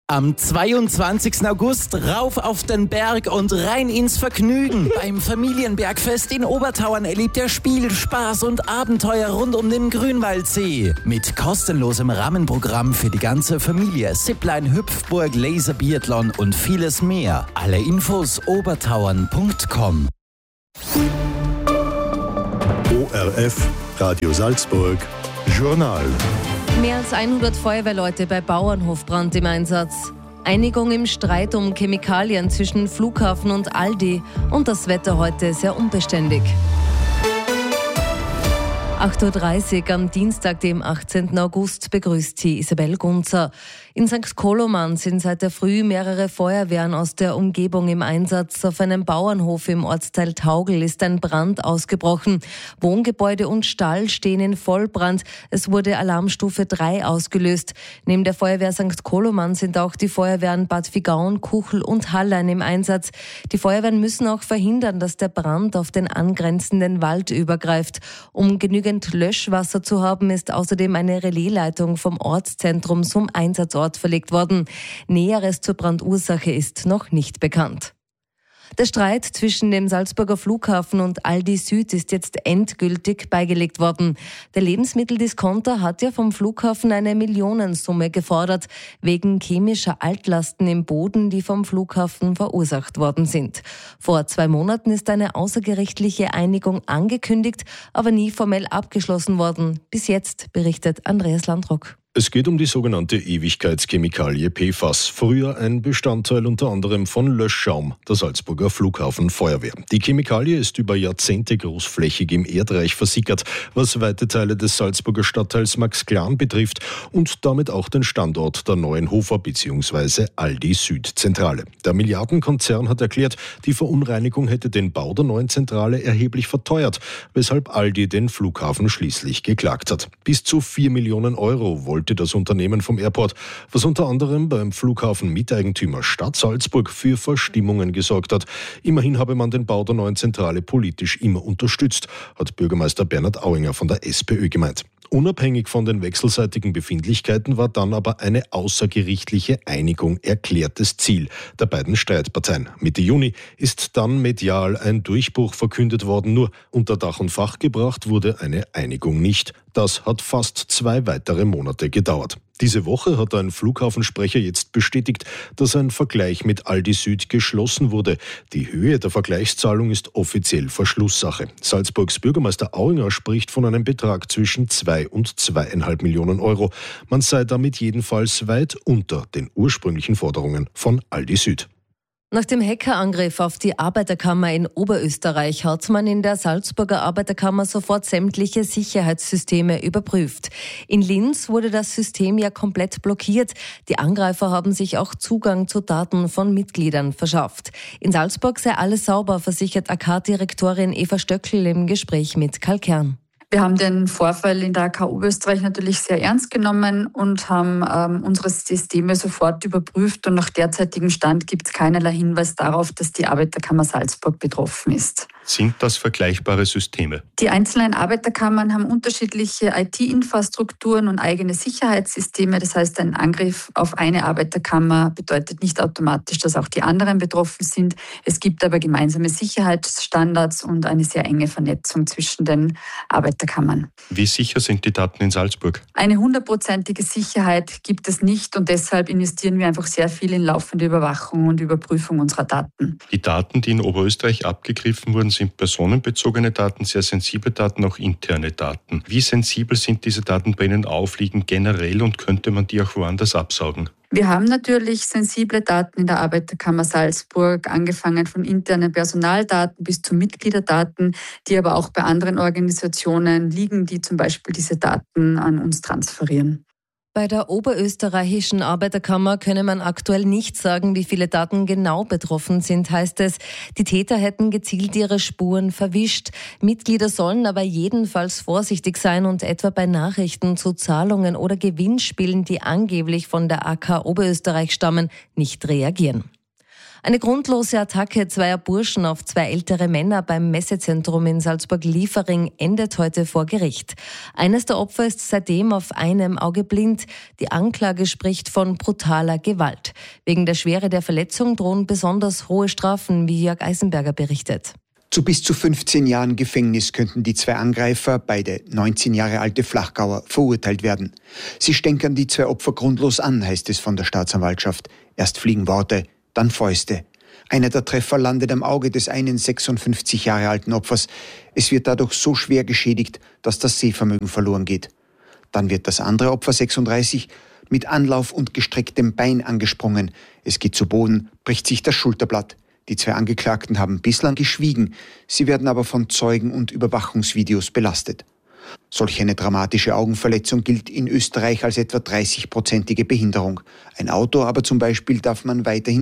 Am 22. August rauf auf den Berg und rein ins Vergnügen. Beim Familienbergfest in Obertauern erlebt ihr Spiel, Spaß und Abenteuer rund um den Grünwaldsee. Mit kostenlosem Rahmenprogramm für die ganze Familie, Zipline, Hüpfburg, Laserbiathlon und vieles mehr. Alle Infos obertauern.com. ORF, Radio Salzburg, Journal. Mehr als 100 Feuerwehrleute bei Bauernhofbrand im Einsatz. Einigung im Streit um Chemikalien zwischen Flughafen und Aldi. Und das Wetter heute sehr unbeständig. 8.30 Uhr am Dienstag, dem 18. August, begrüßt sie Isabel Gunzer. In St. Koloman sind seit der Früh mehrere Feuerwehren aus der Umgebung im Einsatz. Auf einem Bauernhof im Ortsteil Taugl ist ein Brand ausgebrochen. Wohngebäude und Stall stehen in Vollbrand. Es wurde Alarmstufe 3 ausgelöst. Neben der Feuerwehr St. Koloman sind auch die Feuerwehren Bad Vigaun, Kuchel und Hallein im Einsatz. Die Feuerwehren müssen auch verhindern, dass der Brand auf den angrenzenden Wald übergreift. Um genügend Löschwasser zu haben, ist außerdem eine Relaisleitung vom Ortszentrum zum Einsatzort verlegt worden. Näheres zur Brandursache ist noch nicht bekannt. Der Streit zwischen dem Salzburger Flughafen und Aldi Süd ist jetzt endgültig beigelegt worden. Der Lebensmitteldiscounter hat ja vom Flughafen eine Millionensumme gefordert, wegen chemischer Altlasten im Boden, die vom Flughafen verursacht worden sind. Vor 2 Monaten ist eine außergerichtliche Einigung angekündigt, aber nie formell abgeschlossen worden. Bis jetzt, berichtet Andreas Landrock. Es geht um die sogenannte Ewigkeitschemikalie PFAS, früher ein Bestandteil unter anderem von Löschschaum der Salzburger Flughafen Feuerwehr. Die Chemikalie ist über Jahrzehnte großflächig im Erdreich versickert, was weite Teile des Salzburger Stadtteils Max-Klan betrifft und damit auch den Standort der neuen Hofer bzw. Aldi Süd Zentrale. Der Milliardenkonzern hat erklärt, die Verunreinigung hätte den Bau der neuen Zentrale erheblich verteuert, weshalb Aldi den Flughafen schließlich geklagt hat. Bis zu 4 Millionen Euro wollte das Unternehmen vom Airport, was unter anderem beim Flughafen-Miteigentümer Stadt Salzburg für Verstimmungen gesorgt hat. Immerhin habe man den Bau der neuen Zentrale politisch immer unterstützt, hat Bürgermeister Bernhard Auinger von der SPÖ gemeint. Unabhängig von den wechselseitigen Befindlichkeiten war dann aber eine außergerichtliche Einigung erklärtes Ziel der beiden Streitparteien. Mitte Juni ist dann medial ein Durchbruch verkündet worden, nur unter Dach und Fach gebracht wurde eine Einigung nicht. Das hat fast 2 weitere Monate gedauert. Diese Woche hat ein Flughafensprecher jetzt bestätigt, dass ein Vergleich mit Aldi Süd geschlossen wurde. Die Höhe der Vergleichszahlung ist offiziell Verschlusssache. Salzburgs Bürgermeister Auinger spricht von einem Betrag zwischen 2 und 2,5 Millionen Euro. Man sei damit jedenfalls weit unter den ursprünglichen Forderungen von Aldi Süd. Nach dem Hackerangriff auf die Arbeiterkammer in Oberösterreich hat man in der Salzburger Arbeiterkammer sofort sämtliche Sicherheitssysteme überprüft. In Linz wurde das System ja komplett blockiert. Die Angreifer haben sich auch Zugang zu Daten von Mitgliedern verschafft. In Salzburg sei alles sauber, versichert AK-Direktorin Eva Stöckl im Gespräch mit Karl Kern. Wir haben den Vorfall in der AK Oberösterreich natürlich sehr ernst genommen und haben unsere Systeme sofort überprüft und nach derzeitigem Stand gibt es keinerlei Hinweis darauf, dass die Arbeiterkammer Salzburg betroffen ist. Sind das vergleichbare Systeme? Die einzelnen Arbeiterkammern haben unterschiedliche IT-Infrastrukturen und eigene Sicherheitssysteme. Das heißt, ein Angriff auf eine Arbeiterkammer bedeutet nicht automatisch, dass auch die anderen betroffen sind. Es gibt aber gemeinsame Sicherheitsstandards und eine sehr enge Vernetzung zwischen den Arbeiterkammern. Wie sicher sind die Daten in Salzburg? Eine 100%ige Sicherheit gibt es nicht und deshalb investieren wir einfach sehr viel in laufende Überwachung und Überprüfung unserer Daten. Die Daten, die in Oberösterreich abgegriffen wurden, sind personenbezogene Daten, sehr sensible Daten, auch interne Daten. Wie sensibel sind diese Daten bei Ihnen aufliegen generell und könnte man die auch woanders absaugen? Wir haben natürlich sensible Daten in der Arbeiterkammer Salzburg, angefangen von internen Personaldaten bis zu Mitgliederdaten, die aber auch bei anderen Organisationen liegen, die zum Beispiel diese Daten an uns transferieren. Bei der Oberösterreichischen Arbeiterkammer könne man aktuell nicht sagen, wie viele Daten genau betroffen sind, heißt es. Die Täter hätten gezielt ihre Spuren verwischt. Mitglieder sollen aber jedenfalls vorsichtig sein und etwa bei Nachrichten zu Zahlungen oder Gewinnspielen, die angeblich von der AK Oberösterreich stammen, nicht reagieren. Eine grundlose Attacke zweier Burschen auf zwei ältere Männer beim Messezentrum in Salzburg-Liefering endet heute vor Gericht. Eines der Opfer ist seitdem auf einem Auge blind. Die Anklage spricht von brutaler Gewalt. Wegen der Schwere der Verletzung drohen besonders hohe Strafen, wie Jörg Eisenberger berichtet. Zu bis zu 15 Jahren Gefängnis könnten die zwei Angreifer, beide 19 Jahre alte Flachgauer, verurteilt werden. Sie stänkern die zwei Opfer grundlos an, heißt es von der Staatsanwaltschaft. Erst fliegen Worte, dann Fäuste. Einer der Treffer landet am Auge des einen 56 Jahre alten Opfers. Es wird dadurch so schwer geschädigt, dass das Sehvermögen verloren geht. Dann wird das andere Opfer 36 mit Anlauf und gestrecktem Bein angesprungen. Es geht zu Boden, bricht sich das Schulterblatt. Die zwei Angeklagten haben bislang geschwiegen. Sie werden aber von Zeugen und Überwachungsvideos belastet. Solch eine dramatische Augenverletzung gilt in Österreich als etwa 30-prozentige Behinderung. Ein Auto aber zum Beispiel darf man weiterhin